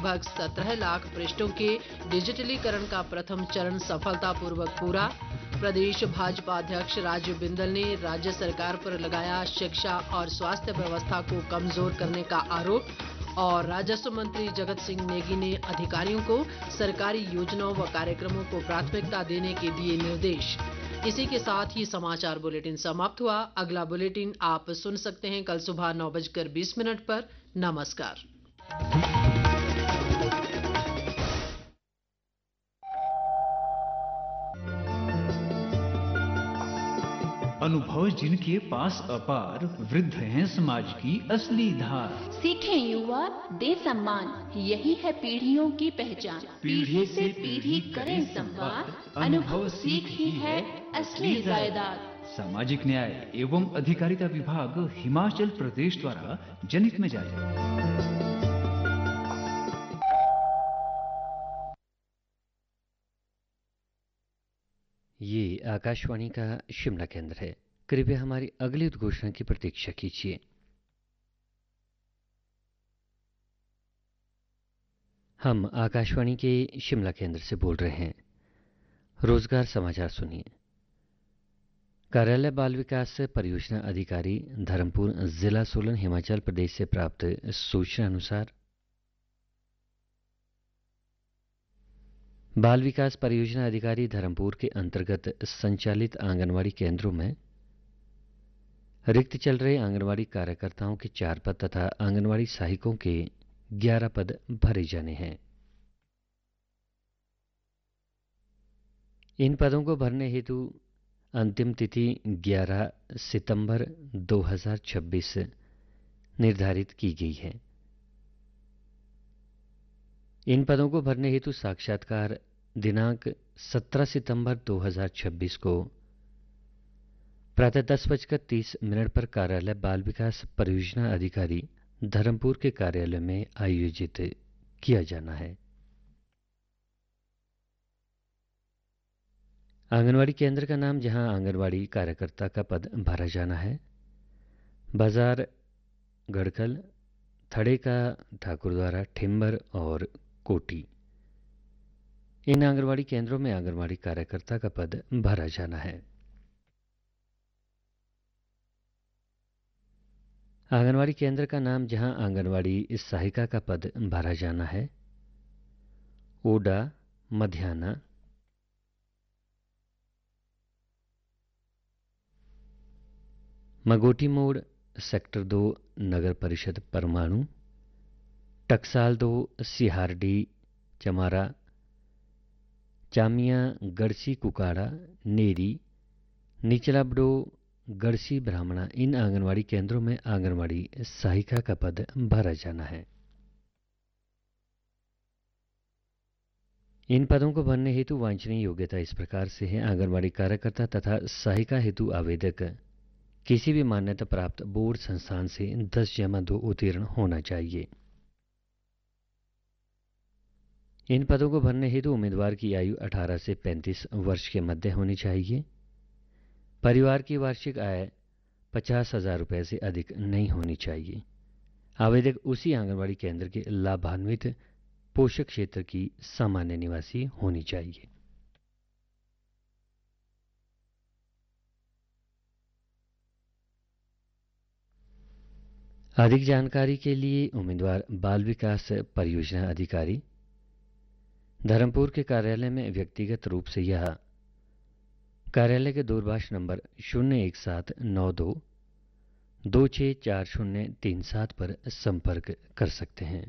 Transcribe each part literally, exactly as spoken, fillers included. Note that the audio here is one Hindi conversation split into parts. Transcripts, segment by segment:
लगभग सत्रह लाख पृष्ठों के डिजिटलीकरण का प्रथम चरण सफलतापूर्वक पूरा। प्रदेश भाजपा अध्यक्ष राजीव बिंदल ने राज्य सरकार पर लगाया शिक्षा और स्वास्थ्य व्यवस्था को कमजोर करने का आरोप। और राजस्व मंत्री जगत सिंह नेगी ने अधिकारियों को सरकारी योजनाओं व कार्यक्रमों को प्राथमिकता देने के दिए निर्देश। इसी के साथ ही समाचार बुलेटिन समाप्त हुआ। अगला बुलेटिन आप सुन सकते हैं कल सुबह नौ बजकर बीस मिनट पर। नमस्कार। अनुभव जिनके पास अपार, वृद्ध हैं समाज की असली धार। सीखें युवा, दे सम्मान, यही है पीढ़ियों की पहचान। पीढ़ी से पीढ़ी करें संवाद, अनुभव सीख ही है असली जायदाद। सामाजिक न्याय एवं अधिकारिता विभाग हिमाचल प्रदेश द्वारा जनहित में जारी। ये आकाशवाणी का शिमला केंद्र है। कृपया हमारी अगली उद्घोषणा की प्रतीक्षा कीजिए। हम आकाशवाणी के शिमला केंद्र से बोल रहे हैं। रोजगार समाचार सुनिए। कार्यालय बाल विकास परियोजना अधिकारी धर्मपुर, जिला सोलन, हिमाचल प्रदेश से प्राप्त सूचना अनुसार बाल विकास परियोजना अधिकारी धर्मपुर के अंतर्गत संचालित आंगनवाड़ी केंद्रों में रिक्त चल रहे आंगनवाड़ी कार्यकर्ताओं के चार पद तथा आंगनवाड़ी सहायकों के ग्यारह पद भरे जाने हैं। इन पदों को भरने हेतु अंतिम तिथि ग्यारह सितंबर दो हज़ार छब्बीस निर्धारित की गई है। इन पदों को भरने हेतु साक्षात्कार दिनांक सत्रह सितंबर दो हज़ार छब्बीस को प्रातः दस बजकर तीस मिनट पर कार्यालय बाल विकास परियोजना अधिकारी धर्मपुर के कार्यालय में आयोजित किया जाना है। आंगनवाड़ी केंद्र का नाम जहां आंगनवाड़ी कार्यकर्ता का पद भरा जाना है, बाजार गढ़कल, थड़े का ठाकुरद्वारा, ठिम्बर और कोटी। इन आंगनवाड़ी केंद्रों में आंगनवाड़ी कार्यकर्ता का पद भरा जाना है। आंगनवाड़ी केंद्र का नाम जहां आंगनवाड़ी सहायिका का पद भरा जाना है, ओडा, मध्याना, मगोटी मोड़, सेक्टर दो, नगर परिषद परमाणु, टकसाल दो, सिहारडी, चमारा, चामिया, गड़सी कुकाड़ा, नेरी, निचला बडो, गड़सी ब्राह्मणा। इन आंगनवाड़ी केंद्रों में आंगनवाड़ी सहायिका का पद भरा जाना है। इन पदों को भरने हेतु वांछनीय योग्यता इस प्रकार से है। आंगनवाड़ी कार्यकर्ता तथा सहायिका हेतु आवेदक किसी भी मान्यता प्राप्त बोर्ड संस्थान से दस जमा दो उत्तीर्ण होना चाहिए। इन पदों को भरने हेतु उम्मीदवार की आयु अठारह से पैंतीस वर्ष के मध्य होनी चाहिए। परिवार की वार्षिक आय पचास हजार रुपये से अधिक नहीं होनी चाहिए। आवेदक उसी आंगनवाड़ी केंद्र के लाभान्वित पोषक क्षेत्र की सामान्य निवासी होनी चाहिए। अधिक जानकारी के लिए उम्मीदवार बाल विकास परियोजना अधिकारी धर्मपुर के कार्यालय में व्यक्तिगत रूप से या कार्यालय के दूरभाष नंबर शून्य एक सात नौ दो दो छः चार शून्य तीन सात पर संपर्क कर सकते हैं।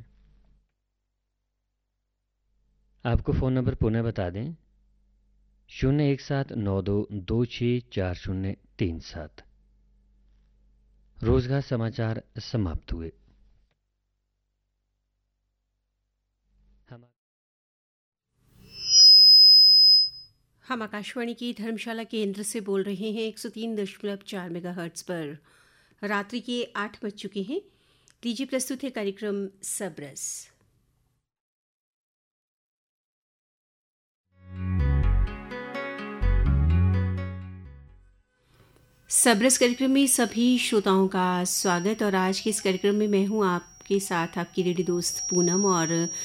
आपको फ़ोन नंबर पुनः बता दें, शून्य एक सात नौ दो दो छः चार शून्य तीन सात। रोजगार समाचार समाप्त हुए। हम आकाशवाणी की धर्मशाला केंद्र से बोल रहे हैं एक सौ तीन दशमलव चार मेगाहर्ट्ज पर। रात्रि के आठ बज चुके हैं। लीजिए प्रस्तुत है कार्यक्रम सबरस। सबरस कार्यक्रम में सभी श्रोताओं का स्वागत। और आज के इस कार्यक्रम में मैं हूं आपके साथ आपकी रेडियो दोस्त पूनम। और